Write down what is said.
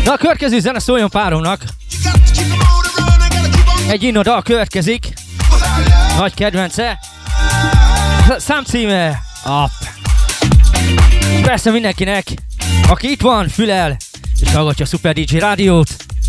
Na a következő zene szóljon páromnak. Egy Inno dal következik. Nagy kedvence. Számcíme Up. Persze mindenkinek, aki itt van, fülel, és hallgatja a Super DJ rádiót.